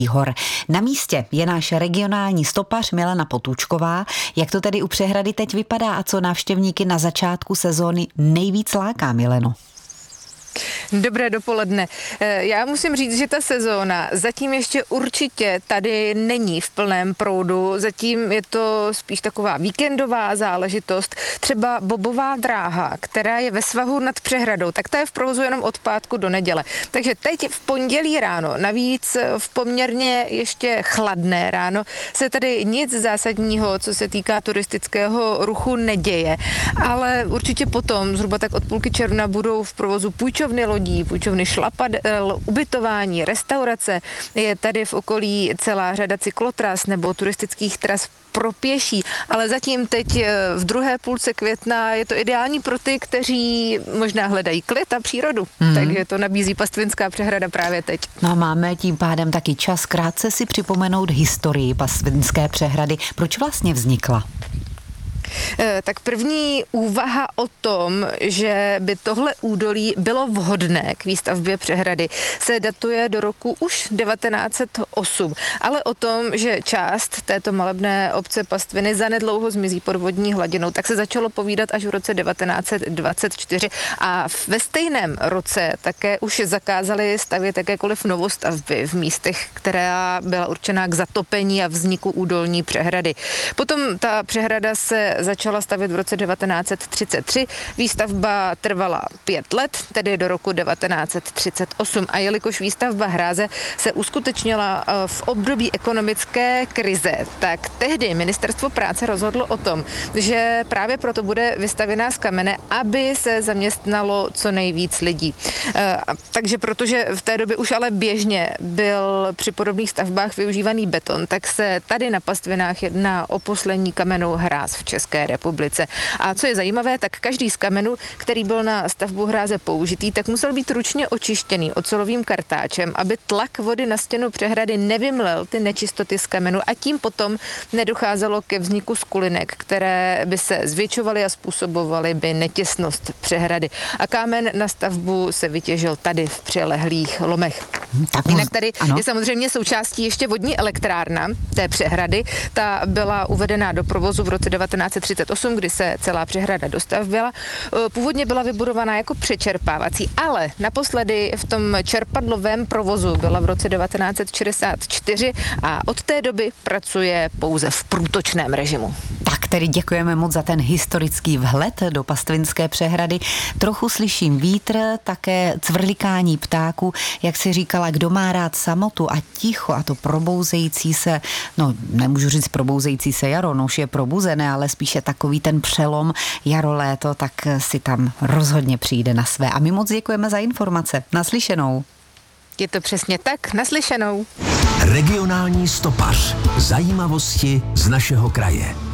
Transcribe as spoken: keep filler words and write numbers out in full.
hor. Na místě je náš regionální stopař Milena Potůčková. Jak to tedy u přehrady teď vypadá a co návštěvníky na začátku sezóny nejvíc láká, Mileno? Dobré dopoledne. Já musím říct, že ta sezóna zatím ještě určitě tady není v plném proudu. Zatím je to spíš taková víkendová záležitost. Třeba bobová dráha, která je ve svahu nad přehradou, tak ta je v provozu jenom od pátku do neděle. Takže teď v pondělí ráno, navíc v poměrně ještě chladné ráno, se tady nic zásadního, co se týká turistického ruchu, neděje. Ale určitě potom, zhruba tak od půlky června, budou v provozu půjčovny lodí, půjčovny šlapadel, ubytování, restaurace. Je tady v okolí celá řada cyklotras nebo turistických tras pro pěší, ale zatím teď v druhé půlce května je to ideální pro ty, kteří možná hledají klid a přírodu. Mm. Takže to nabízí Pastvinská přehrada právě teď. No a máme tím pádem taky čas krátce si připomenout historii Pastvinské přehrady. Proč vlastně vznikla? Tak první úvaha o tom, že by tohle údolí bylo vhodné k výstavbě přehrady, se datuje do roku už devatenáct set osm. Ale o tom, že část této malebné obce Pastviny zanedlouho zmizí pod vodní hladinou, tak se začalo povídat až v roce devatenáct set dvacet čtyři a ve stejném roce také už zakázali stavět jakékoliv novostavby v místech, která byla určená k zatopení a vzniku údolní přehrady. Potom ta přehrada se začala stavět v roce devatenáct set třicet tři. Výstavba trvala pět let, tedy do roku devatenáct set třicet osm. A jelikož výstavba hráze se uskutečnila v období ekonomické krize, tak tehdy Ministerstvo práce rozhodlo o tom, že právě proto bude vystavěná z kamene, aby se zaměstnalo co nejvíc lidí. Takže protože v té době už ale běžně byl při podobných stavbách využívaný beton, tak se tady na Pastvinách jedná o poslední kamennou hráz v České republice. A co je zajímavé, tak každý z kamenů, který byl na stavbu hráze použitý, tak musel být ručně očištěný ocelovým kartáčem, aby tlak vody na stěnu přehrady nevymlel ty nečistoty z kamenu a tím potom nedocházelo ke vzniku skulinek, které by se zvětšovaly a způsobovaly by netěsnost přehrady. A kámen na stavbu se vytěžil tady v přilehlých lomech. Tak Jinak tady ano. je samozřejmě součástí ještě vodní elektrárna té přehrady. Ta byla uvedena do provozu v roce devatenáct set třicet osm, kdy se celá přehrada dostavila. Původně byla vybudovaná jako přečerpávací, ale naposledy v tom čerpadlovém provozu byla v roce devatenáct set šedesát čtyři a od té doby pracuje pouze v průtočném režimu. Tak tedy děkujeme moc za ten historický vhled do Pastvinské přehrady. Trochu slyším vítr, také cvrlikání ptáků, jak si říkala, kdo má rád samotu a ticho a to probouzející se, no nemůžu říct probouzející se jaro, no už je probuzené, ale spíše takový ten přelom jaro-léto, tak si tam rozhodně přijde na své. A my moc děkujeme za informace. Naslyšenou. Je to přesně tak, naslyšenou. Regionální stopař. Zajímavosti z našeho kraje.